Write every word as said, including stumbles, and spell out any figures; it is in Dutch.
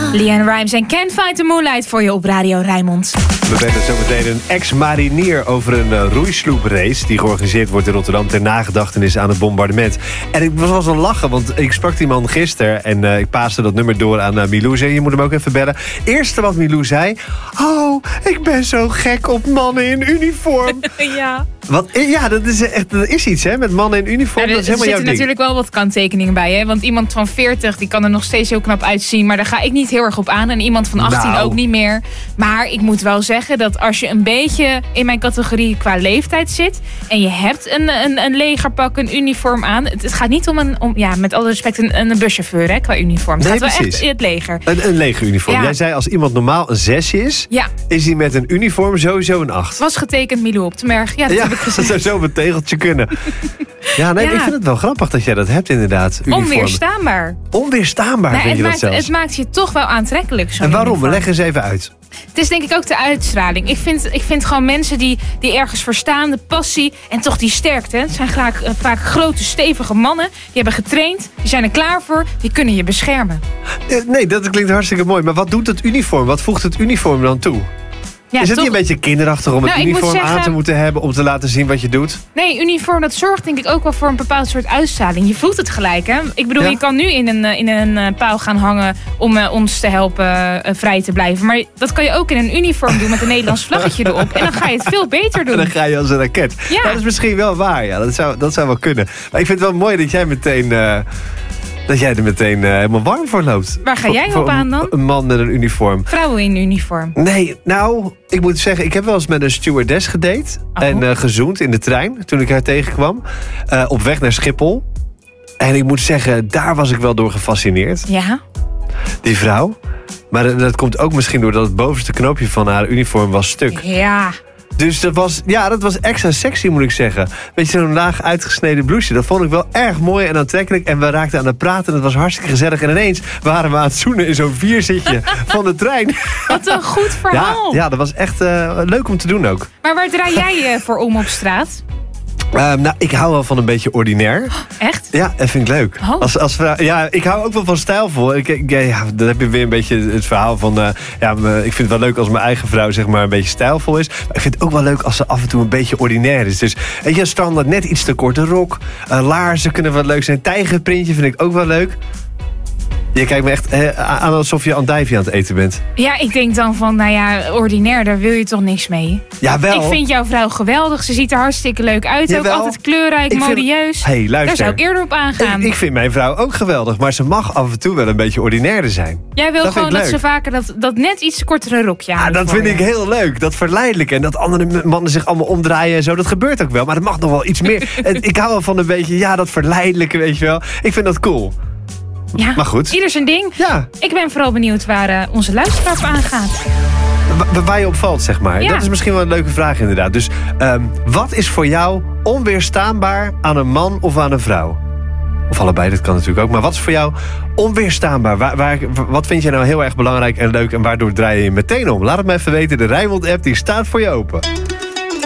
LeAnn Rimes en Can't Find the Moonlight voor je op Radio Rijnmond. We bellen zo meteen een ex-marinier over een uh, roeisloeprace die georganiseerd wordt in Rotterdam ter nagedachtenis aan het bombardement. En ik was wel lachen, want ik sprak die man gisteren en uh, ik paaste dat nummer door aan uh, Milou. Zei, je moet hem ook even bellen. Eerste wat Milou zei: oh, ik ben zo gek op mannen in uniform. Ja. Wat, ja, dat is echt dat is iets, hè? Met mannen in uniform, Ja, dat is helemaal jouw ding. Er zitten natuurlijk wel wat kanttekeningen bij, hè? Want iemand van veertig, die kan er nog steeds heel knap uitzien, maar daar ga ik niet heel erg op aan. En iemand van achttien nou. ook niet meer. Maar ik moet wel zeggen dat als je een beetje in mijn categorie qua leeftijd zit en je hebt een, een, een legerpak, een uniform aan. Het, het gaat niet om een, om, ja, met alle respect, een, een buschauffeur, hè, qua uniform. Het Nee, gaat wel precies. echt in het leger. Een, een legeruniform. Ja. Jij zei als iemand normaal een zes is, Ja. is hij met een uniform sowieso een acht. Was getekend Milou op de merg. Ja, dat Ja, heb ik dat gezien. zou zo een tegeltje kunnen. Ja, nee, Ja. ik vind het wel grappig dat jij dat hebt inderdaad. Uniform. Onweerstaanbaar. Onweerstaanbaar Nou, vind het, je dat maakt, zelfs. het maakt je toch wel aantrekkelijk. Zo'n En waarom? uniform. Leg eens even uit. Het is denk ik ook de uitstraling. Ik vind, ik vind gewoon mensen die, die ergens voor staan, de passie en toch die sterkte. Het zijn vaak, vaak grote, stevige mannen. Die hebben getraind, die zijn er klaar voor, die kunnen je beschermen. Eh, Nee, dat klinkt hartstikke mooi. Maar wat doet het uniform? Wat voegt het uniform dan toe? Ja, is het toch? niet een beetje kinderachtig om het Nou, ik moet uniform aan zeggen- te moeten hebben om te laten zien wat je doet? Nee, uniform, dat zorgt denk ik ook wel voor een bepaald soort uitstraling. Je voelt het gelijk, hè? Ik bedoel, Ja. je kan nu in een, eh, in een eh, paal gaan hangen om eh, ons te helpen eh, vrij te blijven. Maar dat kan je ook in een uniform doen met een Nederlands vlaggetje erop. En dan ga je het veel beter En doen. dan ga je als een raket. Ja. Dat is misschien wel waar, ja. Dat zou, dat zou wel kunnen. Maar ik vind het wel mooi dat jij meteen... eh, dat jij er meteen eh, helemaal warm voor loopt. Waar ga Voor- jij voor op een- aan dan? Een man met een uniform. Vrouwen in uniform. Nee, nou, ik moet zeggen, ik heb wel eens met een stewardess gedate. Oh. En eh, gezoend in de trein, toen ik haar tegenkwam. Eh, op weg naar Schiphol. En ik moet zeggen, daar was ik wel door gefascineerd. Ja? Die vrouw. Maar dat- dat komt ook misschien doordat het bovenste knoopje van haar uniform was stuk. Ja. Dus dat was, ja, dat was extra sexy, moet ik zeggen. Weet je, zo'n laag uitgesneden blouseje. Dat vond ik wel erg mooi en aantrekkelijk. En we raakten aan het praten en het was hartstikke gezellig. En ineens waren we aan het zoenen in zo'n vierzitje van de trein. Wat een goed Ja, verhaal. ja, dat was echt uh, leuk om te doen ook. Maar waar draai jij uh, voor om op straat? Um, nou, ik hou wel van een beetje ordinair. Echt? Ja, dat vind ik leuk. Oh. Als, als vrouw, ja, ik hou ook wel van stijlvol. Ik, ik, ja, dan heb je weer een beetje het verhaal van... Uh, ja, me, ik vind het wel leuk als mijn eigen vrouw zeg maar een beetje stijlvol is. Maar ik vind het ook wel leuk als ze af en toe een beetje ordinair is. Dus weet je, standaard net iets te korte rok. Uh, laarzen kunnen wel leuk zijn. Tijgerprintje vind ik ook wel leuk. Je kijkt me echt eh, aan alsof je andijvie aan het eten bent. Ja, ik denk dan van, nou ja, ordinair, daar wil je toch niks mee? Jawel. Ik vind jouw vrouw geweldig. Ze ziet er hartstikke leuk uit. Jawel. Ook altijd kleurrijk, Ik vind- modieus. Hey, luister. Daar zou ik eerder op aangaan. Ik, ik vind mijn vrouw ook geweldig. Maar ze mag af en toe wel een beetje ordinairder zijn. Jij wil dat gewoon vind ik dat leuk. ze vaker dat, dat net iets kortere rokje aan Ja, dat voor vind je. ik heel leuk. Dat verleidelijke. En dat andere mannen zich allemaal omdraaien en zo. Dat gebeurt ook wel. Maar er mag nog wel iets meer. En ik hou wel van een beetje, ja, dat verleidelijke, weet je wel. Ik vind dat cool. Ja, Maar goed. ieder zijn ding. Ja, Ik ben vooral benieuwd waar uh, onze luisteraar op aangaat. wa- waar je op valt, zeg maar. Ja. Dat is misschien wel een leuke vraag inderdaad. Dus um, wat is voor jou onweerstaanbaar aan een man of aan een vrouw? Of allebei, dat kan natuurlijk ook. Maar wat is voor jou onweerstaanbaar? Waar, waar, wat vind je nou heel erg belangrijk en leuk en waardoor draai je je meteen om? Laat het me even weten. De Rijnmond-app die staat voor je open.